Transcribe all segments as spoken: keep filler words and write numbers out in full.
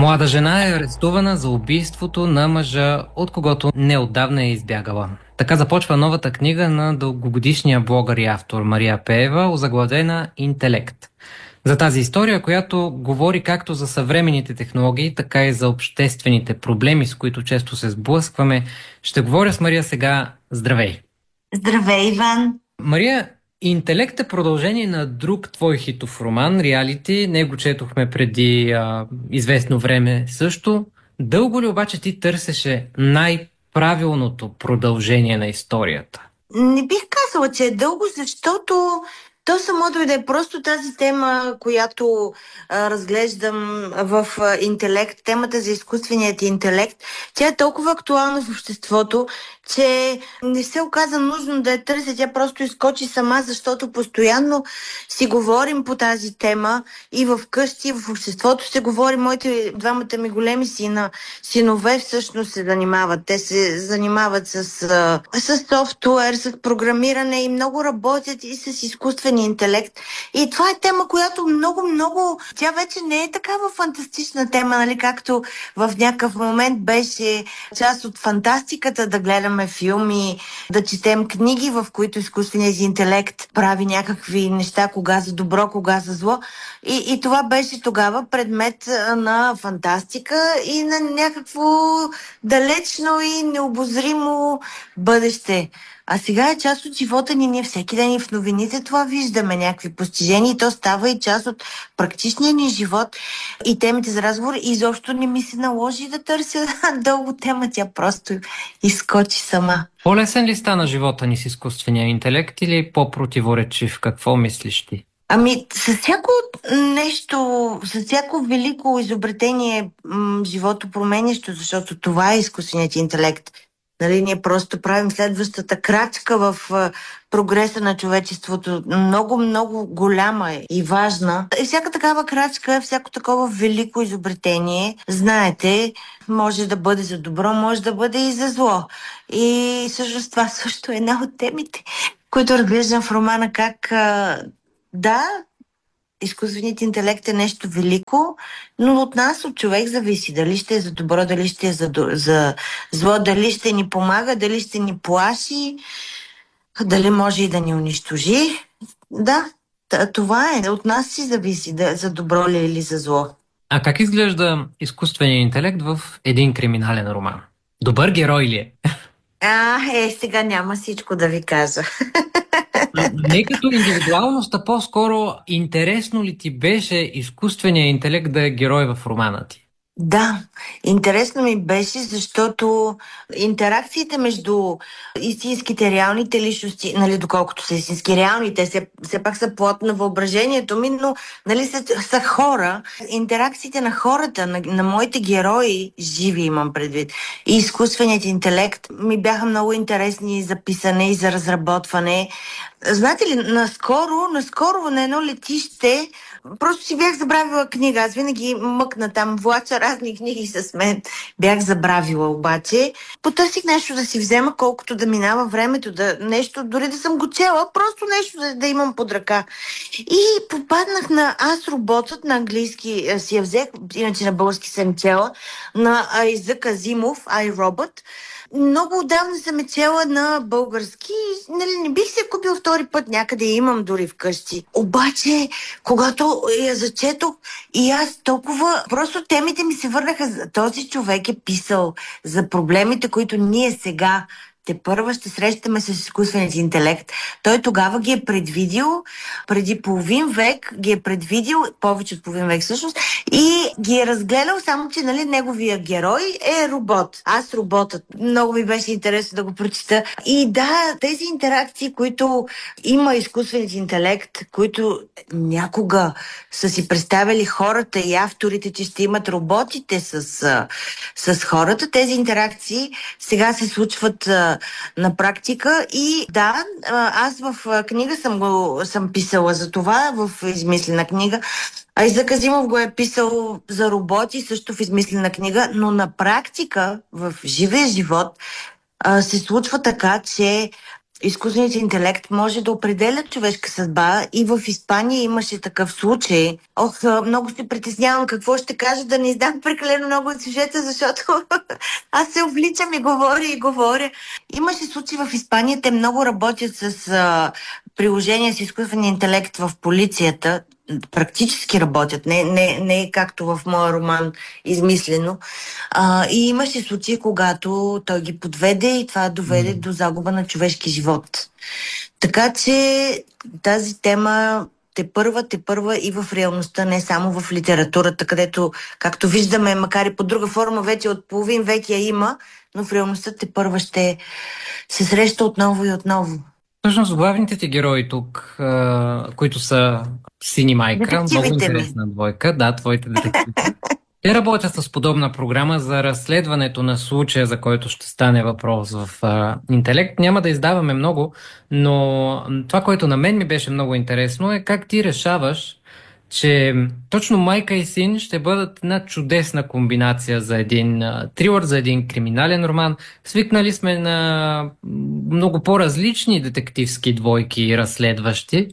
Млада жена е арестувана за убийството на мъжа, от когото неотдавна е избягала. Така започва новата книга на дългогодишния блогър и автор Мария Пеева, озаглавена "Интелект". За тази история, която говори както за съвременните технологии, така и за обществените проблеми, с които често се сблъскваме, ще говоря с Мария сега. Здравей! Здравей, Иван! Мария, "Интелект" е продължение на друг твой хитов роман, "Реалити". Него четохме преди а, известно време също. Дълго ли обаче ти търсеше най-правилното продължение на историята? Не бих казала, че е дълго, защото то само дойде просто тази тема, която а, разглеждам в а, интелект, темата за изкуственият интелект. Тя е толкова актуална в обществото, че не се оказа нужно да я търся. Тя просто изкочи сама, защото постоянно си говорим по тази тема и в къщи, и в обществото се говори. Моите двамата ми големи сина, синове всъщност се занимават. Те се занимават с, с софтуер, с програмиране и много работят и с изкуствен интелект. И това е тема, която много, много... Тя вече не е такава фантастична тема, нали, както в някакъв момент беше част от фантастиката да гледаме филми, да четем книги, в които изкуственият интелект прави някакви неща, кога за добро, кога за зло. И, и това беше тогава предмет на фантастика и на някакво далечно и необозримо бъдеще. А сега е част от живота ни. Ние всеки ден и в новините това виждаме, някакви постижения, и то става и част от практичния ни живот и темите за разговор. И изобщо не ми се наложи да търся дълго тема, тя просто изкочи сама. По-лесен ли стана живота ни с изкуствения интелект или по-противоречив? Какво мислиш ти? Ами, с всяко нещо, с всяко велико изобретение, м- живото променящо, защото това е изкуственият интелект. Нали, ние просто правим следващата крачка в а, прогреса на човечеството. Много, много голяма е и важна. И всяка такава крачка, всяко такова велико изобретение, знаете, може да бъде за добро, може да бъде и за зло. И всъщност това също е една от темите, които разглеждам в романа, как а, да, изкуственият интелект е нещо велико, но от нас, от човек, зависи дали ще е за добро, дали ще е за, за зло, дали ще ни помага, дали ще ни плаши, дали може и да ни унищожи. Да, това е. От нас си зависи да, за добро ли или за зло. А как изглежда изкуственият интелект в един криминален роман? Добър герой ли е? А, е, сега няма всичко да ви кажа. Не като индивидуалност, а по-скоро интересно ли ти беше изкуственият интелект да е герой в романа ти? Да, интересно ми беше, защото интеракциите между истинските, реалните личности, нали, доколкото са истински реални, те все, все пак са плод на въображението ми, но нали, са, са хора. Интеракциите на хората, на, на моите герои, живи имам предвид, и изкуственият интелект ми бяха много интересни за писане и за разработване. Знаете ли, наскоро, наскоро на едно летище просто си бях забравила книга. Аз винаги мъкна там, влача разни книги с мен. Бях забравила обаче. Потърсих нещо да си взема, колкото да минава времето, да нещо, дори да съм го чела, просто нещо да, да имам под ръка. И попаднах на Аз роботът, на английски си я взех, иначе на български съм чела, на Айзък Азимов, I, Robot. Много отдавна съм е чела на български. Нали, не бих се купил втори път, някъде имам дори вкъщи. Обаче, когато я зачетох и аз толкова... Просто темите ми се върнаха. Този човек е писал за проблемите, които ние сега те първа ще срещаме с изкуственият интелект. Той тогава ги е предвидил, преди половин век ги е предвидил, повече от половин век всъщност, и ги е разгледал, само че нали, неговия герой е робот. Аз роботът. Много ми беше интересно да го прочита. И да, тези интеракции, които има изкуственият интелект, които някога са си представили хората и авторите, че ще имат роботите с, с хората, тези интеракции сега се случват на практика. И да, аз в книга съм го съм писала за това, в измислена книга. Айзък Азимов го е писал за роботи, също в измислена книга, но на практика, в живия живот, се случва така, че изкуственият интелект може да определя човешка съдба и в Испания имаше такъв случай. Ох, много се притеснявам какво ще кажа, да не издам прекалено много от сюжета, защото аз се обличам и говоря и говоря. Имаше случай в Испания, те много работят с а, приложения с изкуствен интелект в полицията, практически работят, не, не, не както в моя роман измислено. А, и имаше случаи, когато той ги подведе и това доведе М. до загуба на човешки живот. Така че тази тема те първа, те първа и в реалността, не само в литературата, където, както виждаме, макар и по друга форма, вече от половин век я има, но в реалността те първа ще се среща отново и отново. Всъщност главните ти герои тук, а, които са Сини майка, много Детективите ми. интересна двойка, да, твоите детективи. Те работят с подобна програма за разследването на случая, за който ще стане въпрос в а, интелект. Няма да издаваме много, но това, което на мен ми беше много интересно е как ти решаваш, че точно майка и син ще бъдат една чудесна комбинация за един а, трилър, за един криминален роман. Свикнали сме на много по-различни детективски двойки и разследващи,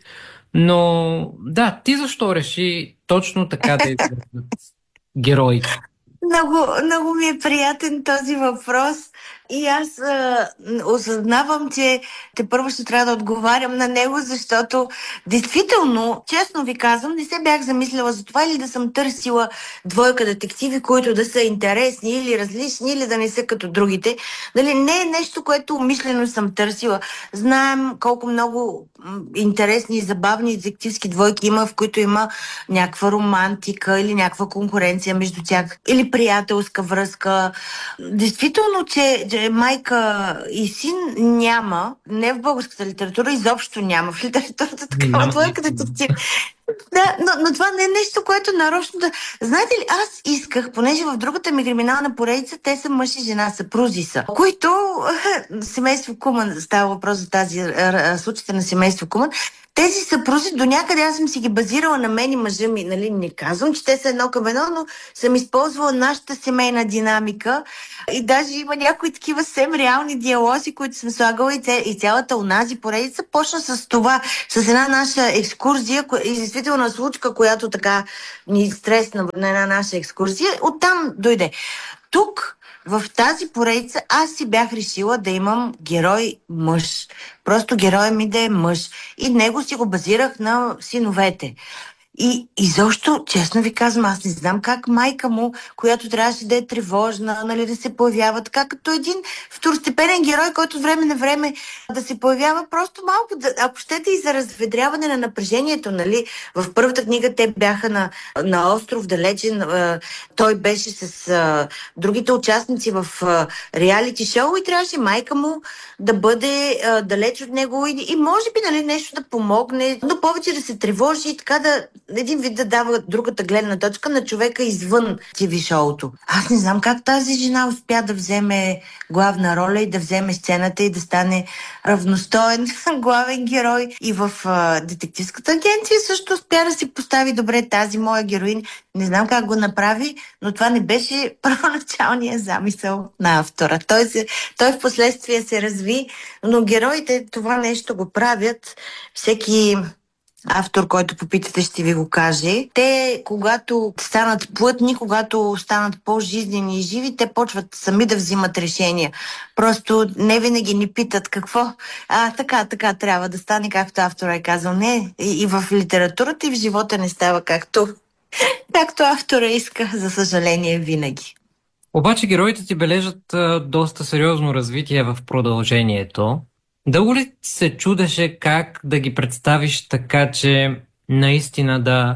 но да, ти защо реши точно така да изглеждат героите? Много, много ми е приятен този въпрос и аз а, осъзнавам, че те първо ще трябва да отговарям на него, защото действително, честно ви казвам, не се бях замислила за това или да съм търсила двойка детективи, които да са интересни или различни, или да не са като другите. Дали не е нещо, което умишлено съм търсила. Знаем колко много м, интересни и забавни детективски двойки има, в които има някаква романтика или някаква конкуренция между тях, или приятелска връзка. Действително, че, че майка и син няма, не в българската литература, изобщо няма. В литературата такава Няма двойка наистина. детектив. Да, но, но това не е нещо, което нарочно да... Знаете ли, аз исках, понеже в другата ми криминална поредица, те са мъж и жена, съпрузи са, които семейство Куман, става въпрос за тази случаите на семейство Куман, тези съпрузи до някъде аз съм си ги базирала на мен и мъжа ми, нали, не казвам, че те са едно към едно, но съм използвала нашата семейна динамика и даже има някои такива съвсем реални диалози, които съм слагала и, ця, и цялата онази поредица почна с това, с една наша екскурзия и действително случка, която така ни стресна на една наша екскурзия. Оттам дойде. Тук в тази поредица аз си бях решила да имам герой мъж. Просто героя ми да е мъж. И него си го базирах на синовете. И изобщо, честно ви казвам, аз не знам как майка му, която трябваше да е тревожна, нали, да се появява така като един второстепенен герой, който от време на време да се появява просто малко, да, ако щете и за разведряване на напрежението, нали. В първата книга те бяха на, на остров далечен, а, той беше с а, другите участници в а, реалити шоу и трябваше майка му да бъде а, далеч от него и, и може би, нали, нещо да помогне, но повече да се тревожи и така да един вид да дава другата гледна точка на човека извън ти ви шоуто. Аз не знам как тази жена успя да вземе главна роля и да вземе сцената и да стане равностоен главен герой. И в а, детективската агенция също успя да си постави добре тази моя героин. Не знам как го направи, но това не беше първоначалният замисъл на автора. Той, се, той в последствие се разви, но героите това нещо го правят. Всеки автор, който попитате, ще ви го каже. Те, когато станат плътни, когато станат по-жизнени и живи, те почват сами да взимат решения. Просто не винаги ни питат какво. А, така, така трябва да стане, както автора е казал. Не, и, и в литературата, и в живота не става както, както автора иска, за съжаление, винаги. Обаче героите ти бележат а, доста сериозно развитие в продължението. Дълго ли се чудеше как да ги представиш така, че наистина да,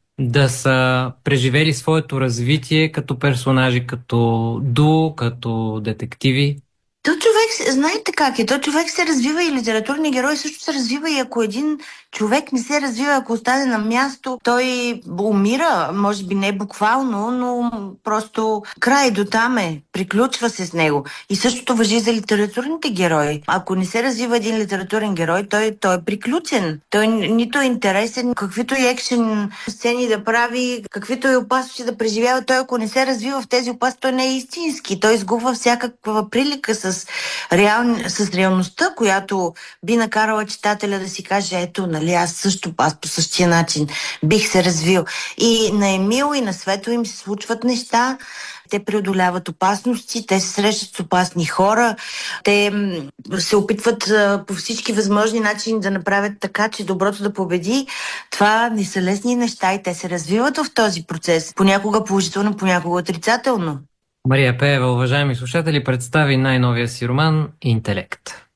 да са преживели своето развитие като персонажи, като ду, като детективи? То човек, знаете как е, то човек се развива и литературният герой също се развива и ако един човек не се развива, ако остане на място, той умира, може би не буквално, но просто край до там е, приключва се с него. И същото важи за литературните герои. Ако не се развива един литературен герой, той, той е приключен. Той нито е интересен, каквито и екшен сцени да прави, каквито и опасности да преживява, той ако не се развива в тези опасности, той не е истински. Той изгубва всякаква прилика с с, реал... с реалността, която би накарала читателя да си каже, ето, нали, аз също, аз по същия начин бих се развил. И на Емил и на Светло им се случват неща, те преодоляват опасности, те се срещат с опасни хора, те се опитват по всички възможни начини да направят така, че доброто да победи. Това не са лесни неща и те се развиват в този процес. Понякога положително, понякога отрицателно. Мария Пеева, уважаеми слушатели, представи най-новия си роман «Интелект».